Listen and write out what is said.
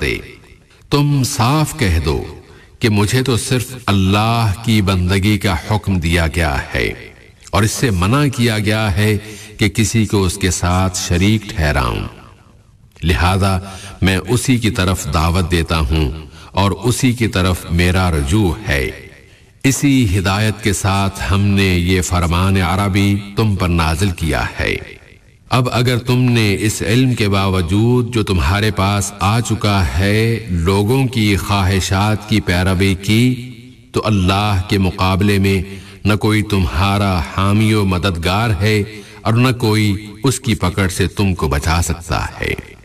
दे। तुम साफ कह दो कि मुझे तो सिर्फ अल्लाह की बंदगी का हुक्म दिया गया है और इससे मना किया गया है कि किसी को उसके साथ शरीक ठहराऊं। लिहाजा मैं उसी की तरफ दावत देता हूं और उसी की तरफ मेरा रुजू है। इसी हिदायत के साथ हमने ये फरमान अरबी तुम पर नाजिल किया है। अब अगर तुमने इस इल्म के बावजूद जो तुम्हारे पास आ चुका है लोगों की ख्वाहिशात की पैरवी की तो अल्लाह के मुकाबले में न कोई तुम्हारा हामी व मददगार है और न कोई उसकी पकड़ से तुमको बचा सकता है।